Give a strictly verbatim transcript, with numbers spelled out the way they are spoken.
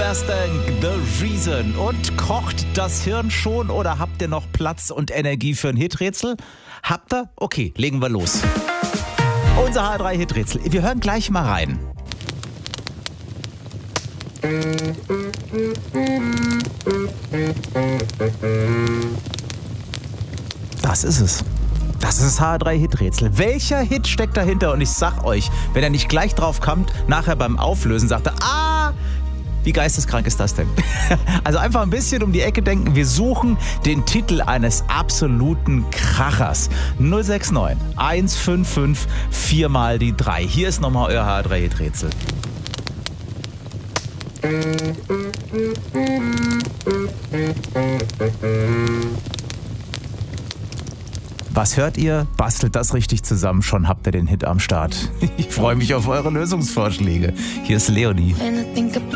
Understand the Reason. Und kocht das Hirn schon oder habt ihr noch Platz und Energie für ein Hiträtsel? Habt ihr? Okay, legen wir los. Unser H drei Hiträtsel. Wir hören gleich mal rein. Das ist es. Das ist das H drei Hiträtsel. Welcher Hit steckt dahinter? Und ich sag euch, wenn er nicht gleich drauf kommt, nachher beim Auflösen sagt er, ah, wie geisteskrank ist das denn? Also einfach ein bisschen um die Ecke denken. Wir suchen den Titel eines absoluten Krachers. null sechs neun eins fünf fünf vier mal die drei. Hier ist nochmal euer H drei Hiträtsel. Was hört ihr? Bastelt das richtig zusammen, schon habt ihr den Hit am Start. Ich freue mich auf eure Lösungsvorschläge. Hier ist Leonie.